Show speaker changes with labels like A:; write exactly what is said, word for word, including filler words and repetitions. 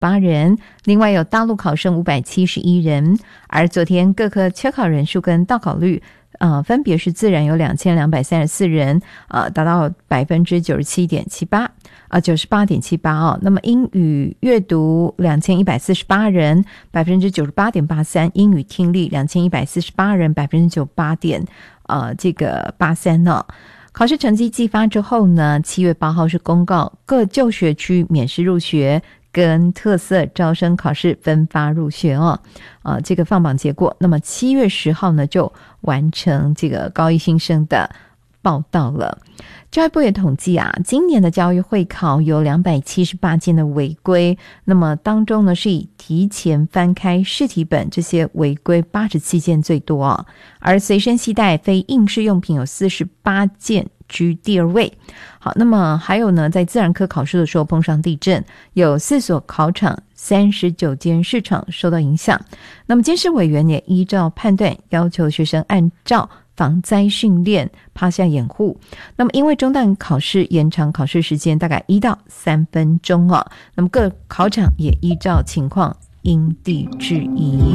A: 八人，另外有大陆考生五百七十一人，而昨天各科缺考人数跟到考率呃，分别是自然有两千两百三十四人，呃，达到百分之九十七点七八，啊，九十八点七八哦。那么英语阅读两千一百四十八人，百分之九十八点八三；英语听力两千一百四十八人，百分之九十八点呃这个八三呢。考试成绩寄发之后呢，七月八号是公告各就学区免试入学跟特色招生考试分发入学哦，呃，这个放榜结果，那么七月十号呢就完成这个高一新生的报到了。教育部也统计啊，今年的教育会考有两百七十八件的违规，那么当中呢是以提前翻开试题本这些违规八十七件最多啊，而随身携带非应试用品有四十八件，居第二位。好，那么还有呢，在自然科考试的时候碰上地震，有四所考场三十九间市场受到影响。那么监事委员也依照判断，要求学生按照防灾训练趴下掩护。那么因为中断考试，延长考试时间大概一到三分钟哦。那么各考场也依照情况因地制宜。